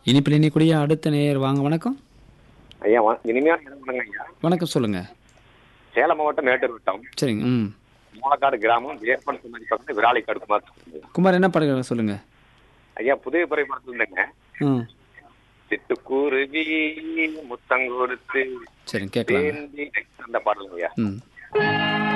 இனிப்பில் இனிக்கூடிய அடுத்த நேயர் வாங்க. வணக்கம். ஐயா இனிமையான வணக்கங்க ஐயா. வணக்கம் சொல்லுங்க. சேலம் மாவட்டம் மேட்டூர் வட்டம் சரிங்க. மூலக்காடு கிராமம் ஏற்பன் சொன்னது பக்கத்து விராலிக்காடு குமார். குமார் என்ன பாடல்கள் சொல்லுங்க. ஐயா புதிய பிறை படத்துலங்க ம் சிட்டுக்குருவி முத்தங்கொடுத்து சரிங்க கேட்கலாம். அந்த பாடலுங்க ஐயா. ம்